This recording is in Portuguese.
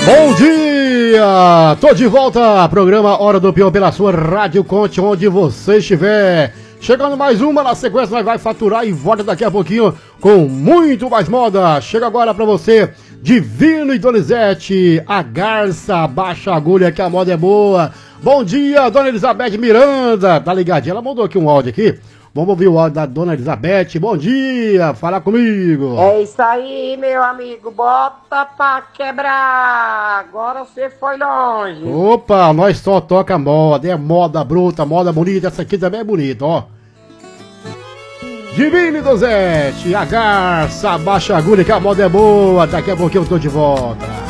Bom dia! Tô de volta, programa Hora do Peão pela sua Rádio Conte, onde você estiver. Chegando mais uma, na sequência nós vai faturar e volta daqui a pouquinho com muito mais moda. Chega agora pra você, Divino e Donizete, a garça, baixa a agulha que a moda é boa. Bom dia, Dona Elizabeth Miranda, tá ligadinha? Ela mandou aqui um áudio aqui. Vamos ouvir o áudio da Dona Elizabeth. Bom dia, fala comigo. É isso aí, meu amigo. Bota pra quebrar. Agora você foi longe. Opa, nós só toca moda. É moda bruta, moda bonita. Essa aqui também é bonita, ó. Divino e Donizete, a garça, baixa a agulha que a moda é boa. Daqui a pouquinho eu tô de volta.